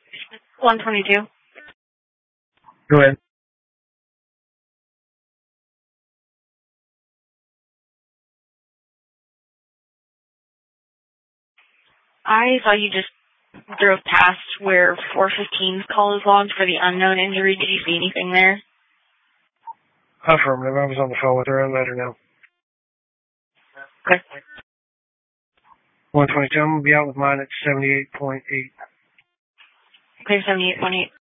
122. Go ahead. I saw you just drove past where 415's call is logged for the unknown injury. Did you see anything there? Affirmative. I was on the phone with her. I'll let her know. Okay. 122. I'm going to be out with mine at 78.8. Okay, 78.8.